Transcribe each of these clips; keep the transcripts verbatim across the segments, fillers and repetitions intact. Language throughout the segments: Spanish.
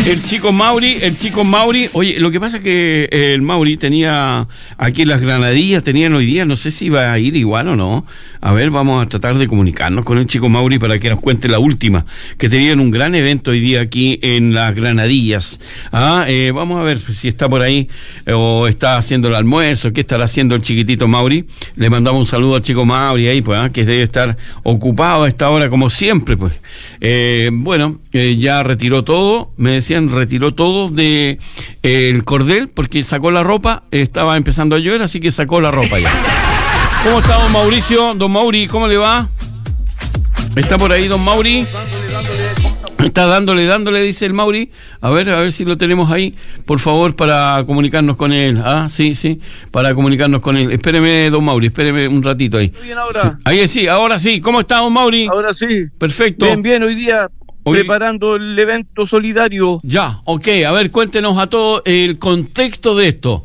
El chico Mauri, el chico Mauri, oye, lo que pasa es que el Mauri tenía aquí las granadillas, tenían hoy día, no sé si iba a ir igual o no. A ver, vamos a tratar de comunicarnos con el chico Mauri para que nos cuente la última, que tenían un gran evento hoy día aquí en las granadillas. Ah, eh, vamos a ver si está por ahí eh, o está haciendo el almuerzo, qué estará haciendo el chiquitito Mauri. Le mandamos un saludo al chico Mauri ahí, pues, ah, que debe estar ocupado a esta hora como siempre, pues. Eh, bueno, eh, ya retiró todo, me decían retiró todo de eh, el cordel porque sacó la ropa, estaba empezando a llover, así que sacó la ropa ya. ¿Cómo está don Mauricio? Don Mauri, ¿cómo le va? ¿Está por ahí don Mauri? Está dándole, dándole, dice el Mauri. A ver, a ver si lo tenemos ahí, por favor, para comunicarnos con él. Ah, sí, sí, para comunicarnos con él. Espéreme, don Mauri, espéreme un ratito ahí. Bien, ahora. Sí. Ahí sí, ahora sí. ¿Cómo está don Mauri? Ahora sí. Perfecto. Bien, bien, hoy día Hoy... preparando el evento solidario. Ya, ok, a ver, cuéntenos a todos el contexto de esto.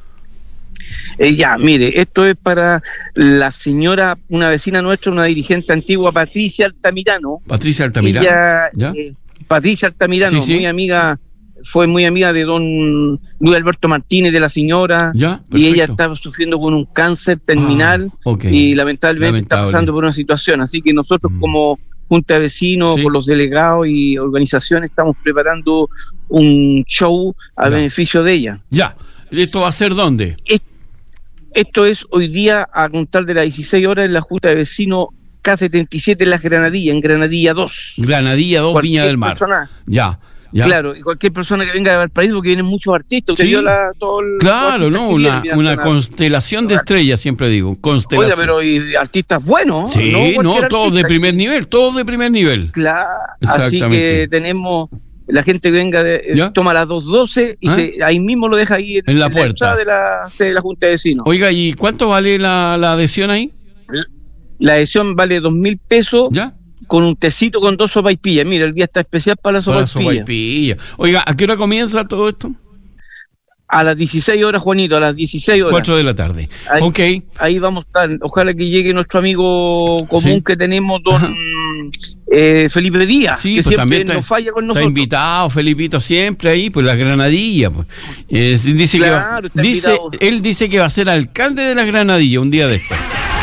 Eh, ya, mire, esto es para la señora, una vecina nuestra, una dirigente antigua, Patricia Altamirano. Patricia Altamirano. Ella, eh, Patricia Altamirano, sí, sí. muy amiga, fue muy amiga de don Luis Alberto Martínez, de la señora. Ya, y ella estaba sufriendo con un cáncer terminal ah, okay. y lamentablemente Lamentable. está pasando por una situación. Así que nosotros mm. como Junta de Vecinos, sí. por los delegados y organizaciones, estamos preparando un show a ya. beneficio de ella. Ya, ¿esto va a ser dónde? Es, esto es hoy día a contar de las dieciséis horas en la Junta de Vecinos K setenta y siete en Las Granadillas, en Granadilla dos. Granadilla dos, Viña del Mar. Persona, ya. Ya. Claro, y cualquier persona que venga de Valparaíso, porque vienen muchos artistas. Usted sí. vio la, todo el, claro, no, una, una constelación de estrellas, siempre digo. Constelación. Oiga, pero y artistas buenos. Sí, no, no todos de primer nivel, todos de primer nivel. Claro, así que tenemos la gente que venga, de, toma las dos doce y ¿Ah? se, ahí mismo lo deja ahí en, en la en puerta la de la, de la Junta de Vecinos. Oiga, ¿y cuánto vale la, la adhesión ahí? La, la adhesión vale dos mil pesos. ¿Ya? Con un tecito con dos sopaipillas. Mira, el día está especial para la sopaipilla. sopaipilla. Oiga, ¿a qué hora comienza todo esto? A las dieciséis horas, Juanito, a las dieciséis horas. cuatro de la tarde. Ahí, ok. Ahí vamos a estar. Ojalá que llegue nuestro amigo común ¿Sí? que tenemos, don eh, Felipe Díaz, sí, que pues siempre está, nos falla con nosotros. Está invitado, Felipito, siempre ahí, pues la Granadilla. Pues. Eh, dice claro, que va, dice, él dice que va a ser alcalde de la Granadilla un día de esto.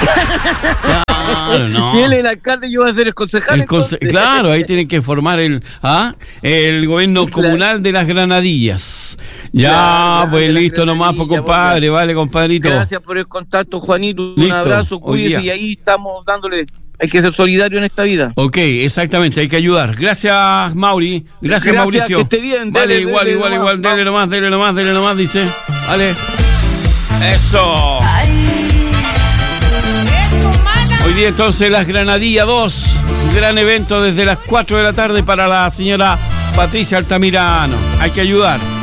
Claro, no. Si él es el alcalde, yo voy a ser el concejal. El conce- claro, ahí tienen que formar el ¿ah? el gobierno claro. comunal de las Granadillas. Ya, claro, pues listo nomás, pues, compadre, vale, compadrito. Gracias por el contacto, Juanito. Listo. Un abrazo, cuídese y ahí estamos dándole. Hay que ser solidario en esta vida. Ok, exactamente, hay que ayudar. Gracias, Mauri. Gracias, Gracias Mauricio. Que esté bien. Vale, dele, igual, dele, igual, nomás, igual. Dele nomás, dele nomás, dele nomás, dice. Vale. Eso. Hoy día entonces las Granadillas dos, un gran evento desde las cuatro de la tarde para la señora Patricia Altamirano. Hay que ayudar.